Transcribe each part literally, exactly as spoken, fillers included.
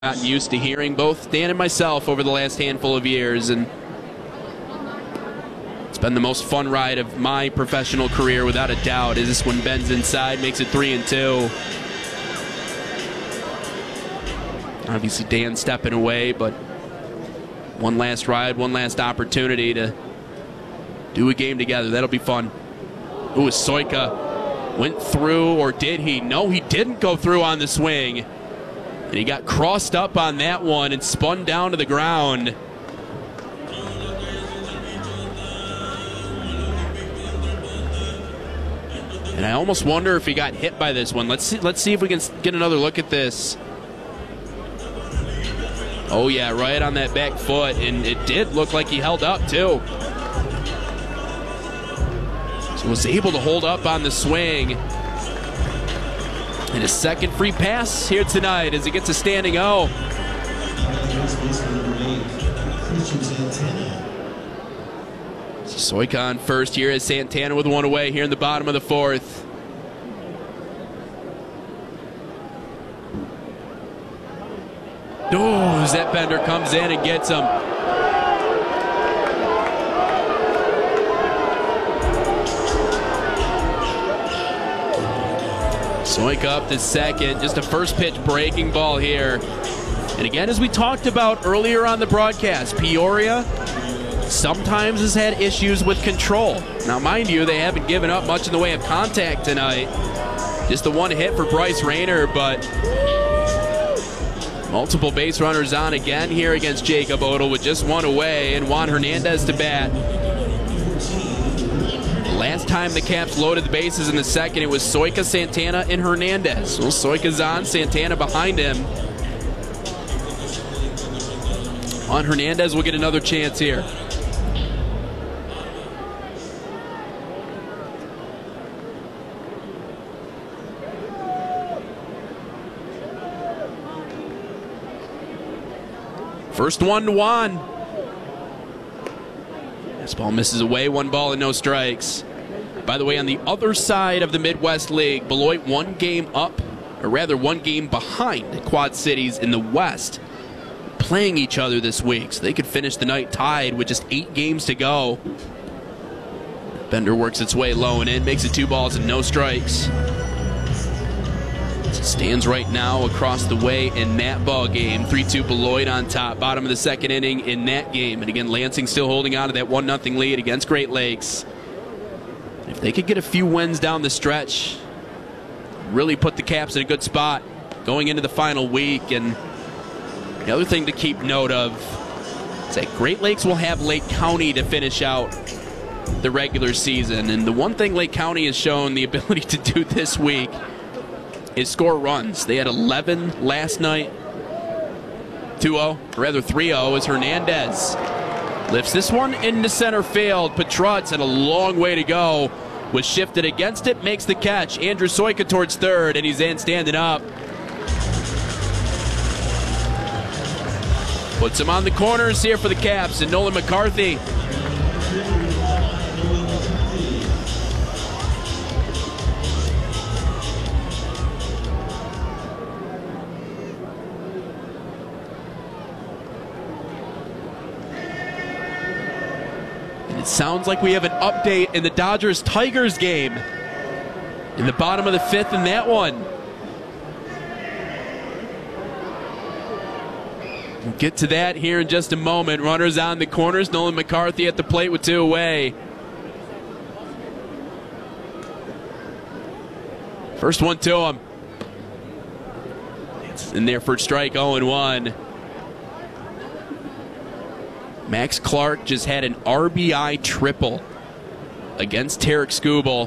gotten used to hearing both Dan and myself over the last handful of years, and it's been the most fun ride of my professional career without a doubt. Is this when Ben's inside, makes it three and two. Obviously Dan stepping away, but one last ride, one last opportunity to do a game together. That'll be fun. Ooh, Soika went through, or did he? No, he didn't go through on the swing. And he got crossed up on that one and spun down to the ground. And I almost wonder if he got hit by this one. Let's see, let's see if we can get another look at this. Oh yeah, right on that back foot, and it did look like he held up too. So was able to hold up on the swing. And his second free pass here tonight as he gets a standing O. Soika on first here as Santana with one away here in the bottom of the fourth. Oh, Zet Bender comes in and gets him. Soika up to second, just a first pitch breaking ball here. And again, as we talked about earlier on the broadcast, Peoria sometimes has had issues with control. Now, mind you, they haven't given up much in the way of contact tonight. Just the one hit for Bryce Rayner, but multiple base runners on again here against Jacob Odell with just one away, and Juan Hernandez to bat. Last time the Caps loaded the bases in the second, it was Soika, Santana, and Hernandez. Well, Soika's on, Santana behind him. Juan Hernandez will get another chance here. First one to Juan. This ball misses away, one ball and no strikes. By the way, on the other side of the Midwest League, Beloit one game up, or rather one game behind the Quad Cities in the West, playing each other this week, so they could finish the night tied with just eight games to go. Bender works its way low and in, makes it two balls and no strikes. Stands right now across the way in that ball game. three two Beloit on top, bottom of the second inning in that game. And again, Lansing still holding on to that one nothing lead against Great Lakes. If they could get a few wins down the stretch, really put the Caps in a good spot going into the final week. And the other thing to keep note of is that Great Lakes will have Lake County to finish out the regular season. And the one thing Lake County has shown the ability to do this week is score runs. They had eleven last night. two oh, or rather three oh, as Hernandez lifts this one into center field. Petrutz had a long way to go. Was shifted against it, makes the catch. Andrew Soika towards third, and he's in standing up. Puts him on the corners here for the Caps, and Nolan McCarthy. It sounds like we have an update in the Dodgers-Tigers game in the bottom of the fifth in that one. We'll get to that here in just a moment. Runners on the corners. Nolan McCarthy at the plate with two away. First one to him. It's in there for strike oh and one. Max Clark just had an R B I triple against Tarek Skubal.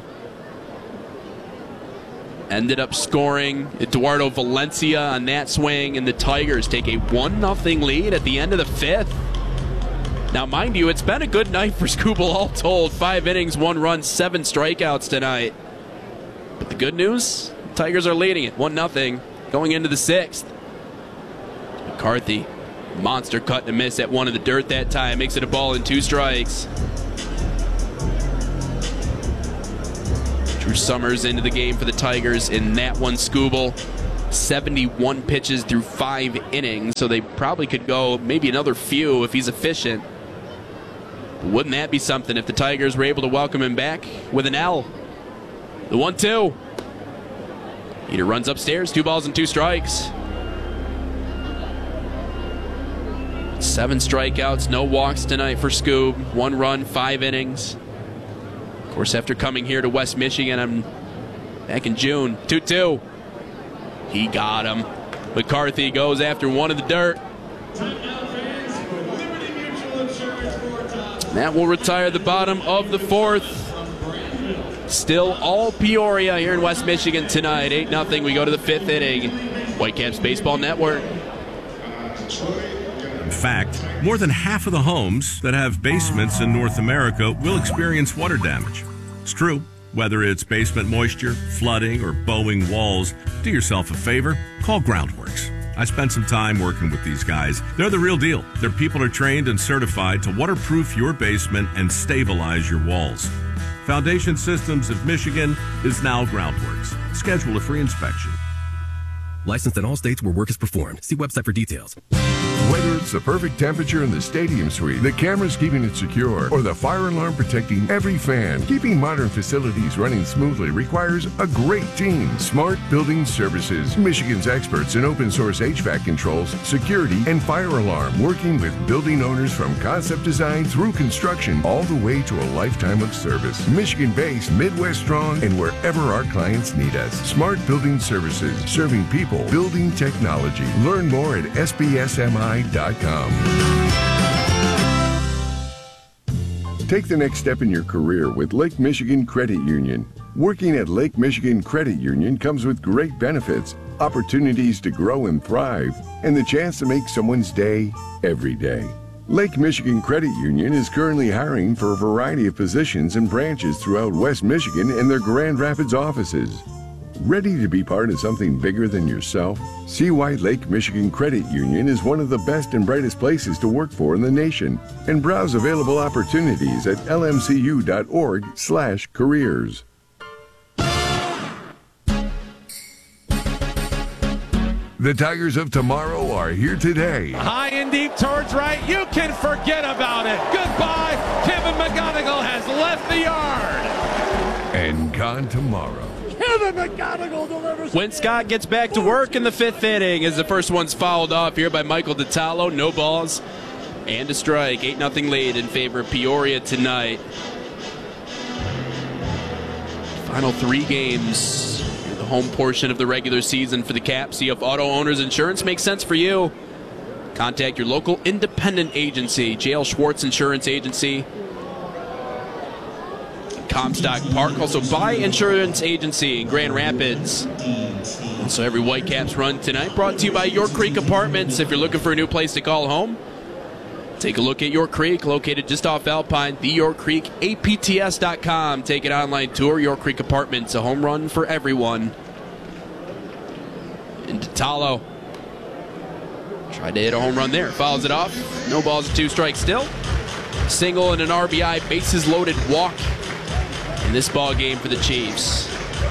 Ended up scoring Eduardo Valencia on that swing, and the Tigers take a one nothing lead at the end of the fifth. Now, mind you, it's been a good night for Skubal all told. Five innings, one run, seven strikeouts tonight. But the good news, the Tigers are leading it one nothing going into the sixth. McCarthy. Monster cut and miss at one of the dirt that time. Makes it a ball and two strikes. Drew Summers into the game for the Tigers in that one. Skubal seventy-one pitches through five innings, so they probably could go maybe another few if he's efficient. But wouldn't that be something if the Tigers were able to welcome him back with an L? The one two. Heater runs upstairs, two balls and two strikes. Seven strikeouts, no walks tonight for Scoob. One run, five innings. Of course, after coming here to West Michigan, I'm back in June. two two. He got him. McCarthy goes after one in the dirt. That will retire the bottom of the fourth. Still all Peoria here in West Michigan tonight. eight nothing. We go to the fifth inning. Whitecaps Baseball Network. In fact, more than half of the homes that have basements in North America will experience water damage. It's true. Whether it's basement moisture, flooding, or bowing walls, do yourself a favor, call Groundworks. I spent some time working with these guys. They're the real deal. Their people are trained and certified to waterproof your basement and stabilize your walls. Foundation Systems of Michigan is now Groundworks. Schedule a free inspection. Licensed in all states where work is performed. See website for details. Whether it's the perfect temperature in the stadium suite, the cameras keeping it secure, or the fire alarm protecting every fan, keeping modern facilities running smoothly requires a great team. Smart Building Services, Michigan's experts in open source H V A C controls, security, and fire alarm, working with building owners from concept design through construction, all the way to a lifetime of service. Michigan-based, Midwest strong, and wherever our clients need us. Smart Building Services, serving people, building technology. Learn more at S B S M I dot com. Take the next step in your career with Lake Michigan Credit Union. Working at Lake Michigan Credit Union comes with great benefits, opportunities to grow and thrive, and the chance to make someone's day every day. Lake Michigan Credit Union is currently hiring for a variety of positions and branches throughout West Michigan and their Grand Rapids offices. Ready to be part of something bigger than yourself? See why Lake Michigan Credit Union is one of the best and brightest places to work for in the nation, and browse available opportunities at L M C U dot org slash careers. The Tigers of tomorrow are here today. High and deep towards right. You can forget about it. Goodbye. Kevin McGonigal has left the yard. And gone tomorrow. When Scott gets back to work in the fifth inning as the first one's fouled off here by Michael Detallo. No balls and a strike. eight nothing lead in favor of Peoria tonight. Final three games in the home portion of the regular season for the Caps. See if auto owners insurance makes sense for you. Contact your local independent agency, J L Schwartz Insurance Agency, Comstock Park. Also Buy Insurance Agency in Grand Rapids. Also every Whitecaps run tonight brought to you by York Creek Apartments. If you're looking for a new place to call home, take a look at York Creek, located just off Alpine, the York Creek A P T S dot com. Take an online tour. York Creek Apartments, a home run for everyone. And Detallo tried to hit a home run there. Fouls it off. No balls, two strikes still. Single and an R B I, bases loaded walk in this ball game for the Chiefs.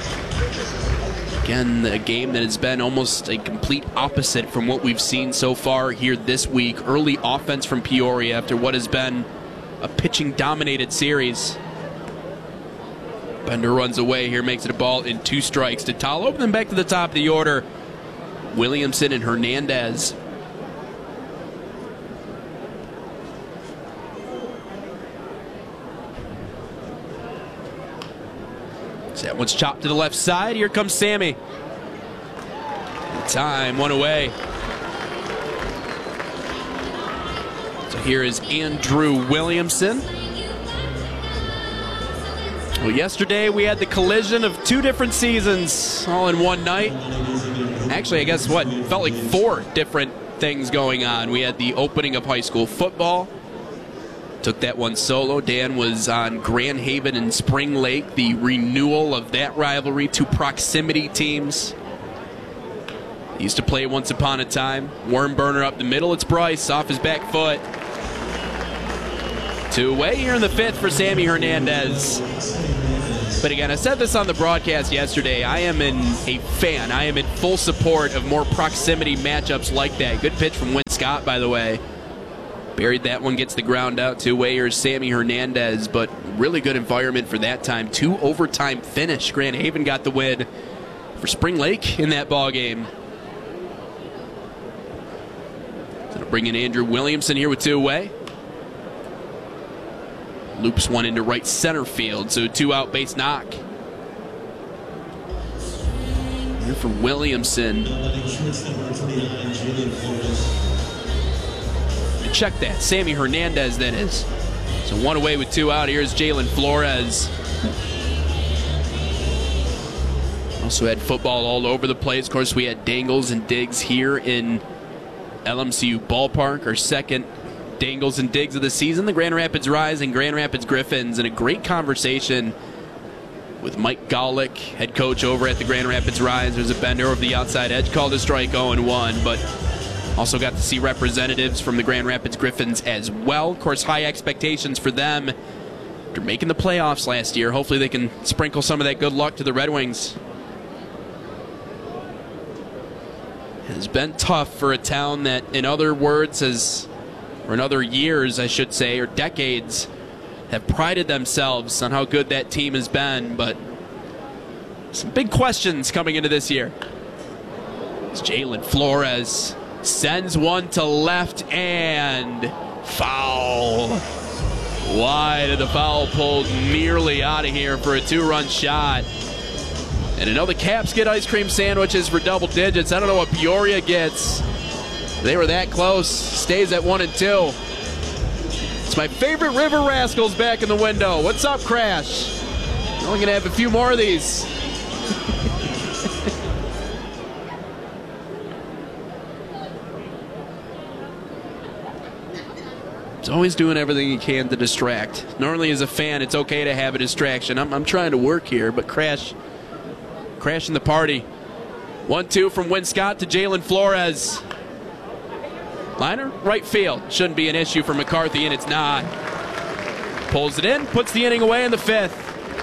Again, a game that has been almost a complete opposite from what we've seen so far here this week. Early offense from Peoria after what has been a pitching-dominated series. Bender runs away here, makes it a ball in two strikes. Detallo, then back to the top of the order. Williamson and Hernandez. That one's chopped to the left side. Here comes Sammy. Time, one away. So here is Andrew Williamson. Well, yesterday we had the collision of two different seasons all in one night. Actually, I guess what? Felt like four different things going on. We had the opening of high school football. Took that one solo. Dan was on Grand Haven and Spring Lake, the renewal of that rivalry, two proximity teams. They used to play once upon a time. Worm burner up the middle. It's Bryce off his back foot. Two away here in the fifth for Sammy Hernandez. But again, I said this on the broadcast yesterday. I am in a fan. I am in full support of more proximity matchups like that. Good pitch from Win Scott, by the way. Buried that one, gets the ground out to Wayer's Sammy Hernandez, but really good environment for that time. Two overtime finish. Grand Haven got the win for Spring Lake in that ball game. So to bring in Andrew Williamson here with two away. Loops one into right center field, so two out base knock. Here for Williamson. Check that. Sammy Hernandez, that is. So one away with two out. Here's Jalen Flores. Also had football all over the place. Of course, we had Dangles and Diggs here in L M C U Ballpark, our second Dangles and Diggs of the season. The Grand Rapids Rise and Grand Rapids Griffins, and a great conversation with Mike Golick, head coach over at the Grand Rapids Rise. There's a bender over the outside edge, called a strike, oh and one, but also got to see representatives from the Grand Rapids Griffins as well. Of course, high expectations for them after making the playoffs last year. Hopefully they can sprinkle some of that good luck to the Red Wings. It has been tough for a town that, in other words, has, or in other years, I should say, or decades, have prided themselves on how good that team has been, but some big questions coming into this year. It's Jalen Flores. Sends one to left and foul. Wide of the foul pole, nearly out of here for a two-run shot. And I know the Caps get ice cream sandwiches for double digits. I don't know what Peoria gets. They were that close. Stays at one and two. It's my favorite River Rascals back in the window. What's up, Crash? We're only going to have a few more of these. He's always doing everything he can to distract. Normally, as a fan, it's okay to have a distraction. I'm, I'm trying to work here, but Crash, crashing the party. one two from Win Scott to Jalen Flores. Liner, right field. Shouldn't be an issue for McCarthy, and it's not. Pulls it in, puts the inning away in the fifth.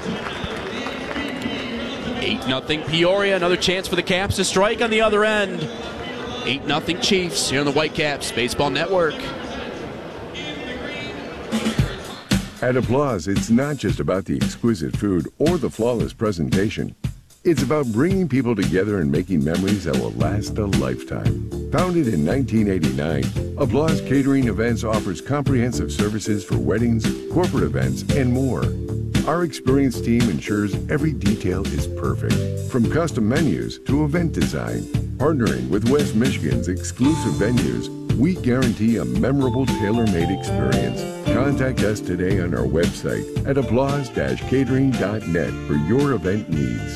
eight nothing Peoria. Another chance for the Caps to strike on the other end. eight nothing Chiefs here on the Whitecaps Baseball Network. At Applause, it's not just about the exquisite food or the flawless presentation. It's about bringing people together and making memories that will last a lifetime. Founded in nineteen eighty-nine, Applause Catering Events offers comprehensive services for weddings, corporate events, and more. Our experienced team ensures every detail is perfect, from custom menus to event design. Partnering with West Michigan's exclusive venues, we guarantee a memorable tailor-made experience. Contact us today on our website at applause dash catering dot net for your event needs.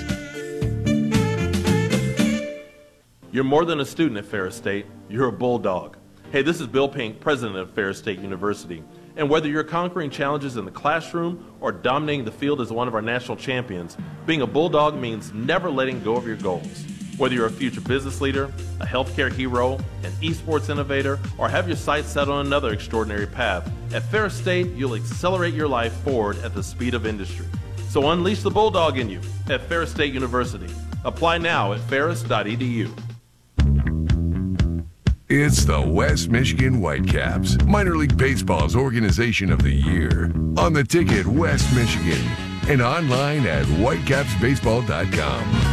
You're more than a student at Ferris State, you're a bulldog. Hey, this is Bill Pink, president of Ferris State University. And whether you're conquering challenges in the classroom or dominating the field as one of our national champions, being a bulldog means never letting go of your goals. Whether you're a future business leader, a healthcare hero, an esports innovator, or have your sights set on another extraordinary path, at Ferris State, you'll accelerate your life forward at the speed of industry. So unleash the bulldog in you at Ferris State University. Apply now at ferris dot e d u. It's the West Michigan Whitecaps, Minor League Baseball's Organization of the Year. On the ticket, West Michigan, and online at whitecaps baseball dot com.